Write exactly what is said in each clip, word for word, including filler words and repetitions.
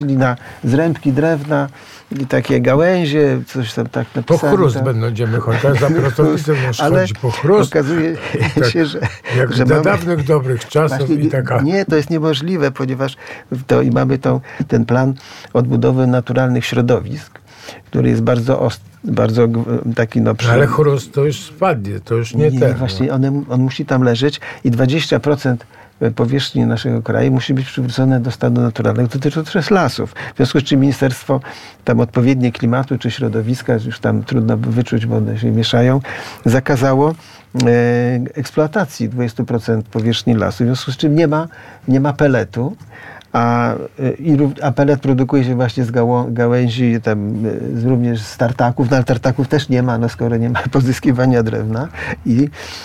na zrębki drewna i takie gałęzie, coś tam tak napisane. Po chrust tam. będziemy chodzić, za pracownicą ale chodzi po chrust. okazuje tak, się, że... Jak że do mamy, dawnych, dobrych czasów właśnie, i taka... Nie, to jest niemożliwe, ponieważ to, i mamy tą, ten plan odbudowy naturalnych środowisk, który jest bardzo ostry. Bardzo taki no, przy... Ale chrust to już spadnie, to już nie, nie ten. Właśnie no. on, on musi tam leżeć i dwadzieścia procent powierzchni naszego kraju musi być przywrócone do stanu naturalnego. Dotyczy to też lasów. W związku z czym ministerstwo tam odpowiednie klimatu czy środowiska, już tam trudno wyczuć, bo one się mieszają, zakazało e, eksploatacji dwadzieścia procent powierzchni lasu. W związku z czym nie ma, nie ma peletu. A, i, a pelet produkuje się właśnie z gałą, gałęzi, tam, z, również z tartaków. No ale tartaków też nie ma, no skoro nie ma pozyskiwania drewna. I,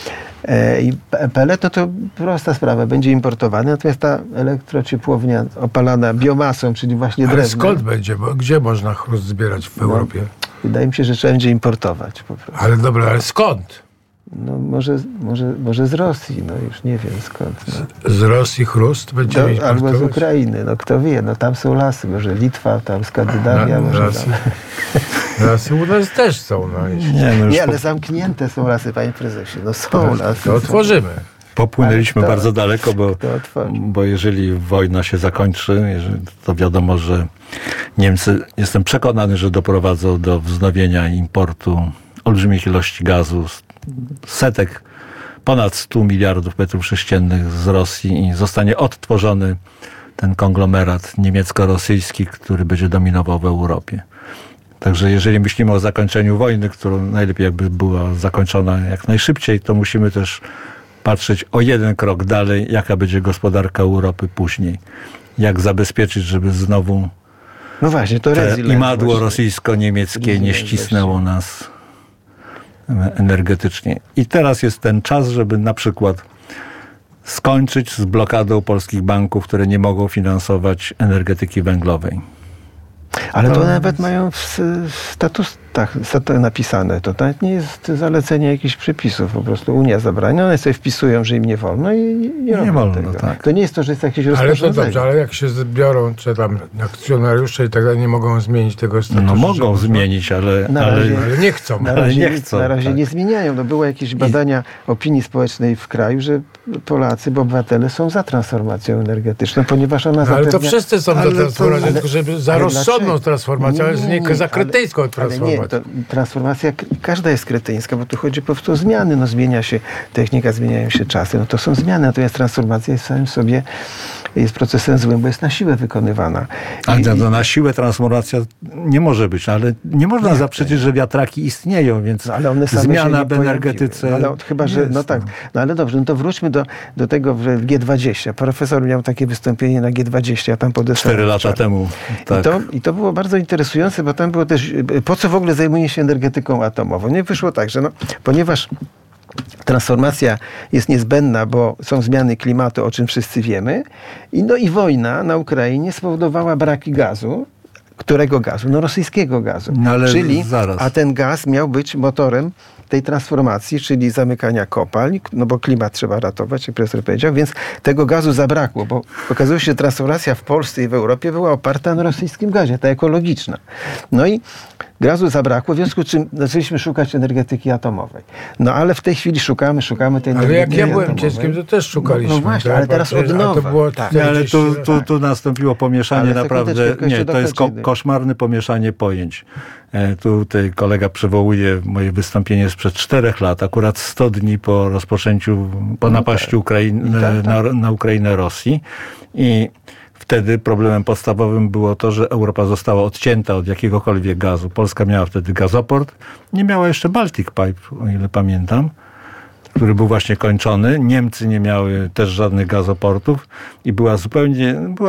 e, i pelet, no to prosta sprawa, będzie importowany, natomiast ta elektrociepłownia opalana biomasą, czyli właśnie ale drewnem. skąd będzie? Bo gdzie można chrust zbierać w Europie? No, wydaje mi się, że trzeba będzie importować po prostu. Ale dobra, ale skąd? No może, może, może z Rosji, no już nie wiem skąd. No. Z Rosji chrust będziemy importować? Albo z Ukrainy, no kto wie, no tam są lasy, może Litwa, tam Skandynawia, na, może lasy, tam. Lasy u nas też są. No, nie, no nie, ale po... zamknięte są lasy, panie prezesie, no są to, lasy. To otworzymy. Popłynęliśmy to, bardzo daleko, bo, bo jeżeli wojna się zakończy, jeżeli, to wiadomo, że Niemcy, jestem przekonany, że doprowadzą do wznowienia importu olbrzymich ilości gazu, setek, ponad stu miliardów metrów sześciennych z Rosji i zostanie odtworzony ten konglomerat niemiecko-rosyjski, który będzie dominował w Europie. Także jeżeli myślimy o zakończeniu wojny, która najlepiej jakby była zakończona jak najszybciej, to musimy też patrzeć o jeden krok dalej, jaka będzie gospodarka Europy później. Jak zabezpieczyć, żeby znowu no właśnie, to imadło rosyjsko-niemieckie nie ścisnęło nas energetycznie. I teraz jest ten czas, żeby na przykład skończyć z blokadą polskich banków, które nie mogą finansować energetyki węglowej. Ale to nawet mają w statutach napisane. To nawet nie jest zalecenie jakichś przepisów. Po prostu Unia zabrania. One sobie wpisują, że im nie wolno i nie, nie wolno tego. Tak. To nie jest to, że jest jakieś rozporządzenie. Ale to dobrze, ale jak się zbiorą, czy tam akcjonariusze i tak dalej, nie mogą zmienić tego statutu? No mogą zmienić, ale, na razie, ale nie chcą. Na razie, ale nie, chcą, na razie tak. nie zmieniają. No były jakieś badania I... opinii społecznej w kraju, że Polacy, bo obywatele są za transformacją energetyczną, ponieważ ona no, zapewnia... Ale to wszyscy są ale za transformacją, ale, tylko żeby za rozsądną transformacją, ale nie, nie, nie, za kretyńską ale, transformacją. Ale nie, to transformacja, każda jest kretyńska, bo tu chodzi po prostu o zmiany. No zmienia się technika, zmieniają się czasy. No to są zmiany, natomiast transformacja jest w samym sobie jest procesem złym, bo jest na siłę wykonywana. Ale no, na siłę transformacja nie może być, ale nie można nie, zaprzeczyć, że wiatraki istnieją, więc no, ale one zmiana w energetyce no, ale chyba, że, jest, no tak, no ale dobrze, no to wróćmy do, do tego w G dwadzieścia. Profesor miał takie wystąpienie na G dwadzieścia, ja tam podesłałem. Cztery lata temu. Tak. I, to, I to było bardzo interesujące, bo tam było też, po co w ogóle zajmuje się energetyką atomową. Nie wyszło tak, że no, ponieważ transformacja jest niezbędna, bo są zmiany klimatu, o czym wszyscy wiemy. I, no i wojna na Ukrainie spowodowała braki gazu. Którego gazu? No rosyjskiego gazu. No ale czyli, zaraz. A ten gaz miał być motorem tej transformacji, czyli zamykania kopalń, no bo klimat trzeba ratować, jak profesor powiedział, więc tego gazu zabrakło, bo okazuje się, że transformacja w Polsce i w Europie była oparta na rosyjskim gazie, ta ekologiczna. No i gazu zabrakło, w związku z czym zaczęliśmy szukać energetyki atomowej. No ale w tej chwili szukamy, szukamy tej energetyki atomowej. Ale jak ja byłem atomowej. dzieckiem, to też szukaliśmy. No, no właśnie, tak? ale teraz od nowa. To było tak. Nie, ale tu, tu, tu nastąpiło pomieszanie ale naprawdę, nie, to jest ko- koszmarne pomieszanie pojęć. E, tutaj kolega przywołuje moje wystąpienie sprzed czterech lat, akurat sto dni po rozpoczęciu, po napaści Ukrainy, tak, tak. Na, na Ukrainę Rosji i wtedy problemem podstawowym było to, że Europa została odcięta od jakiegokolwiek gazu. Polska miała wtedy gazoport, nie miała jeszcze Baltic Pipe, o ile pamiętam, który był właśnie kończony. Niemcy nie miały też żadnych gazoportów i była zupełnie, była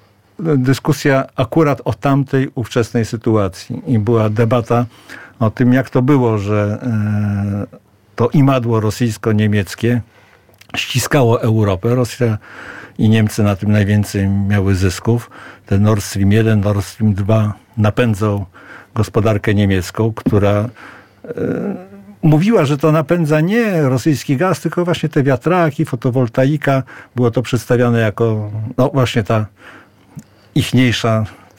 dyskusja akurat o tamtej ówczesnej sytuacji i była debata o tym, jak to było, że e, to imadło rosyjsko-niemieckie ściskało Europę. Rosja i Niemcy na tym najwięcej miały zysków. Ten Nord Stream jeden, Nord Stream dwa napędzał gospodarkę niemiecką, która e, mówiła, że to napędza nie rosyjski gaz, tylko właśnie te wiatraki, fotowoltaika. Było to przedstawiane jako no właśnie ta ichniejsza